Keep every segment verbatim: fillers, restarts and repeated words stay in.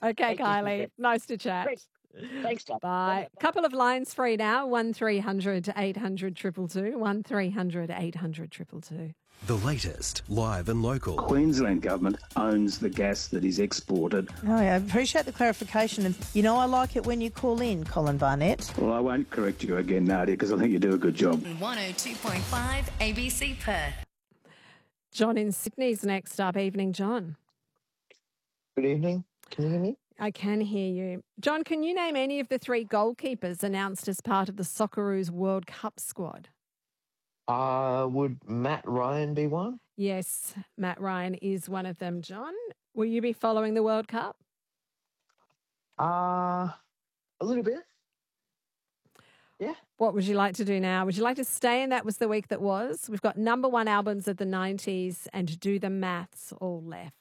Okay, Thank you, Kylie. Suzanne. Nice to chat. Thanks. Thanks, Doc. Bye. Couple of lines free now. one three hundred eight hundred two two two. one three hundred eight hundred two two two. The latest, live and local. Queensland Government owns the gas that is exported. Oh, yeah, I appreciate the clarification. And, you know, I like it when you call in, Colin Barnett. Well, I won't correct you again, Nadia, because I think you do a good job. one oh two point five A B C Perth. John in Sydney's next up. Evening, John. Good evening. Can you hear me? I can hear you. John, can you name any of the three goalkeepers announced as part of the Socceroos World Cup squad? Uh, would Matt Ryan be one? Yes, Matt Ryan is one of them, John. Will you be following the World Cup? Uh, a little bit. Yeah. What would you like to do now? Would you like to stay in That Was the Week That Was? We've got number one albums of the nineties and Do the Maths all left.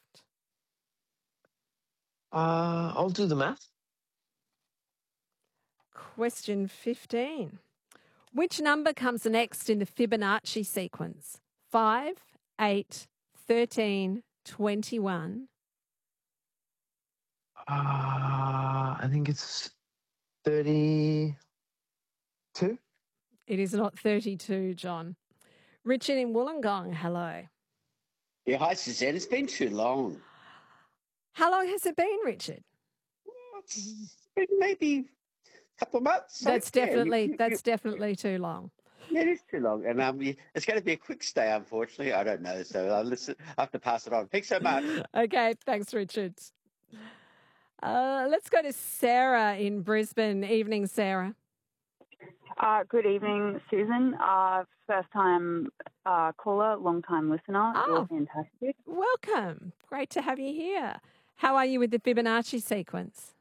Uh, I'll do the math. Question fifteen. Which number comes next in the Fibonacci sequence? five, eight, thirteen, twenty-one. Uh, I think it's thirty-two. It is not thirty-two, John. Richard in Wollongong, hello. Yeah, hi, Suzanne. It's been too long. How long has it been, Richard? Well, it's been maybe a couple of months. So, That's yeah, definitely you- you- that's definitely too long. Yeah, it is too long. And um, you- it's going to be a quick stay, unfortunately. I don't know. So I'll listen, I have to pass it on. Thanks so much. Okay, thanks, Richard. Uh, let's go to Sarah in Brisbane. Evening, Sarah. Uh, good evening, Susan. Uh, first time uh, caller, long time listener. Oh. You're fantastic. Welcome. Great to have you here. How are you with the Fibonacci sequence?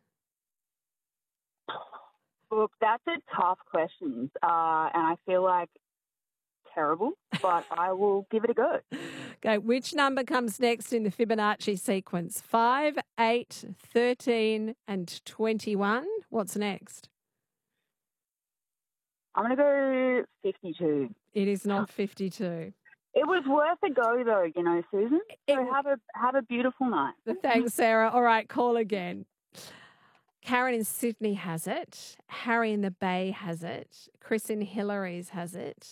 Look, that's a tough question, uh, and I feel like terrible, but I will give it a go. Okay, which number comes next in the Fibonacci sequence? five, eight, thirteen, and twenty-one. What's next? I'm going to go fifty-two. It is not fifty-two. It was worth a go, though, you know, Susan. So It- have a have a beautiful night. Thanks, Sarah. All right, call again. Karen in Sydney has it. Harry in the Bay has it. Chris in Hillary's has it.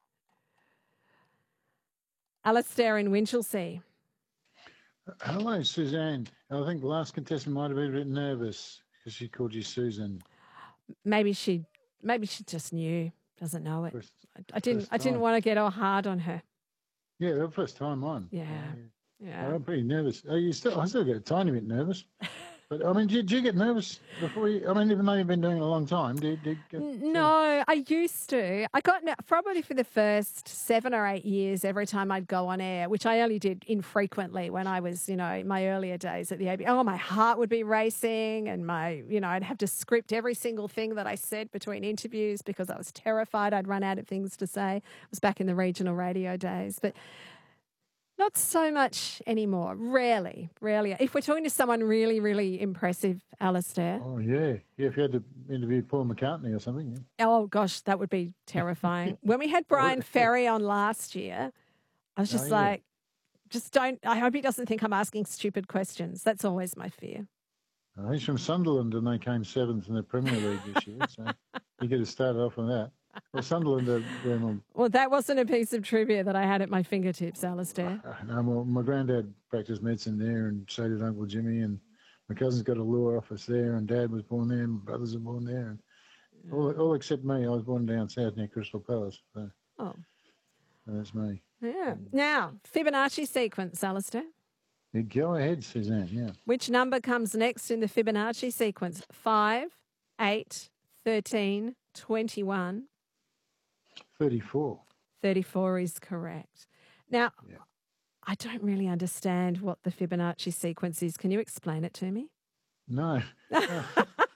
Alistair in Winchelsea. Hello, Suzanne. I think the last contestant might have been a bit nervous because she called you Susan. Maybe she, maybe she just knew, doesn't know it. First, I, I didn't. first I didn't time. want to get all hard on her. Yeah, the first time on. Yeah, Yeah. yeah. I'm pretty nervous. Oh, you still, I still get a tiny bit nervous. But, I mean, do you, do you get nervous before you, I mean, even though you've been doing it a long time, do you, do you get... N- No, I used to. I got ner- probably for the first seven or eight years every time I'd go on air, which I only did infrequently when I was, you know, in my earlier days at the A B C. Oh, my heart would be racing and my, you know, I'd have to script every single thing that I said between interviews because I was terrified I'd run out of things to say. It was back in the regional radio days. But not so much anymore. Rarely, rarely. If we're talking to someone really, really impressive, Alistair. Oh, yeah. Yeah, if you had to interview Paul McCartney or something. Yeah. Oh, gosh, that would be terrifying. When we had Brian Ferry on last year, I was just Oh, yeah. like, just don't, I hope he doesn't think I'm asking stupid questions. That's always my fear. Oh, he's from Sunderland and they came seventh in the Premier League this year, so you could have started off on that. Well, Sunderland are... they're more- Well, that wasn't a piece of trivia that I had at my fingertips, Alistair. Uh, no, well, my granddad practiced medicine there, and so did Uncle Jimmy, and my cousin's got a law office there, and Dad was born there, and my brothers were born there, and all, all except me. I was born down south near Crystal Palace, so, Oh, so that's me. yeah. Now, Fibonacci sequence, Alistair. Yeah, go ahead, Suzanne. Yeah, Which number comes next in the Fibonacci sequence? five, eight, thirteen, twenty-one. thirty-four. thirty-four is correct. Now, Yeah. I don't really understand what the Fibonacci sequence is. Can you explain it to me? No. no.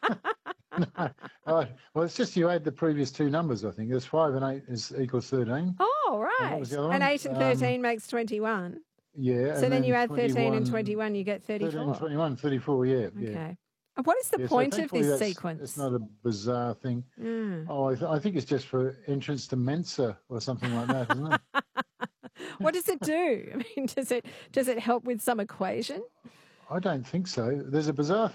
Oh, well, it's just you add the previous two numbers. I think there's five and eight is equals thirteen. Oh, what right. was the other And one? eight and Um, thirteen makes twenty-one. Yeah. So and then you add thirteen and twenty-one, twenty-one, you get thirteen thirty-four. and twenty-one, thirty-four, yeah. yeah. Okay. And what is the Yeah, so point of thankfully this that's- sequence? It's not a bizarre thing. Mm. Oh, I, th- I think it's just for entrance to Mensa or something like that, isn't it? What does it do? I mean, does it does it help with some equation? I don't think so. There's a bizarre